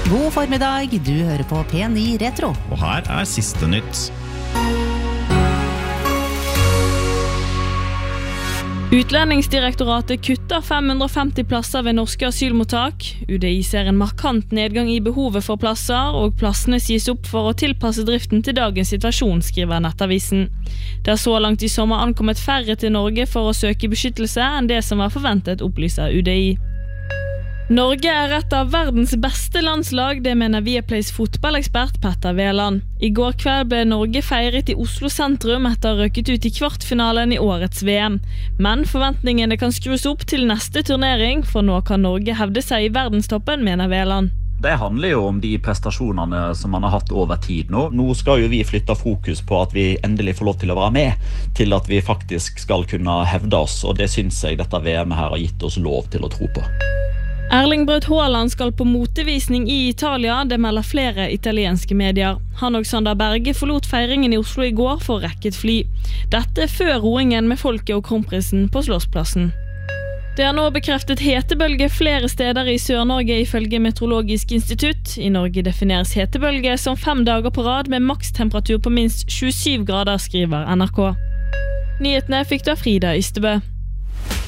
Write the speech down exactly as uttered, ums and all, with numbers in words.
God formiddag, du hører på P ni Retro. Og her er siste nytt. Utlendingsdirektoratet kutter fem hundre og femti plasser ved norske asylmottak. U D I ser en markant nedgang i behovet for plasser, og plassene sies opp for å tilpasse driften til dagens situasjon, skriver Nettavisen. Det er så langt i sommer ankommet færre til Norge for å søke beskyttelse enn det som var forventet, opplyser U D I. Norge er et av verdens beste landslag, det mener Viaplays fotballekspert Petter Veland. I går kveld ble Norge feiret i Oslo sentrum etter å ha røkket ut i kvartfinalen i årets V M. Men forventningene kan skrus opp til neste turnering, for nå kan Norge hevde seg i verdenstoppen, mener Veland. Det handler jo om de prestasjonene som man har hatt over tid nå. Nå skal jo vi flytte fokus på at vi endelig får lov til å være med, til at vi faktisk skal kunne hevde oss, og det synes jeg dette V M her har gitt oss lov til å tro på. Erling Braut Haaland skal på motevisning i Italia, det melder flere italienske medier. Han og Sander Berge forlot feiringen i Oslo i går for å rekke et fly. Dette før roingen med folket og kronprinsen på Slottsplassen. Det er nå bekreftet hetebølge flere steder i Sør-Norge ifølge Meteorologisk institutt. I Norge defineres hetebølge som fem dager på rad med makstemperatur på minst tjuesyv grader, skriver N R K. Nyhetene fikk du av Frida Ystebø.